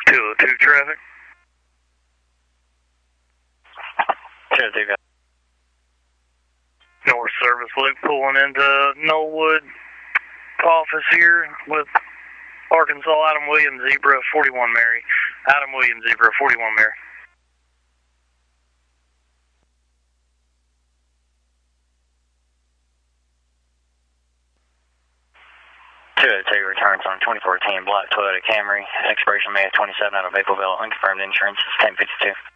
202 traffic. 202, go. North Service Loop pulling into Knollwood office here with Arkansas Adam Williams, Zebra 41 Mary. Adam Williams, Zebra 41 Mary. 202 returns on 2410 black Toyota Camry, expiration May of 27 out of Mapleville, unconfirmed insurance, 1052.